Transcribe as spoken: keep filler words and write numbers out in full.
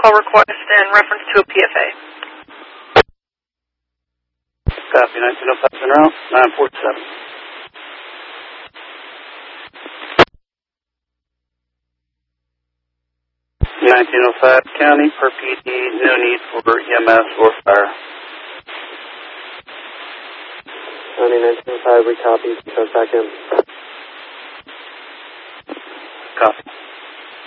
call request in reference to a P F A. Copy, nineteen oh five en route, nine four seven. nineteen oh five County, per P D, no need for E M S or fire. County nineteen oh five, we copy, goes back in. Copy.